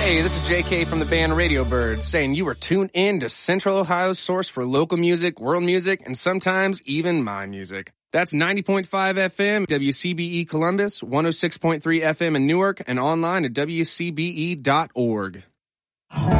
Hey, this is JK from the band Radio Birds saying you are tuned in to Central Ohio's source for local music, world music, and sometimes even my music. That's 90.5 FM, WCBE Columbus, 106.3 FM in Newark, and online at WCBE.org.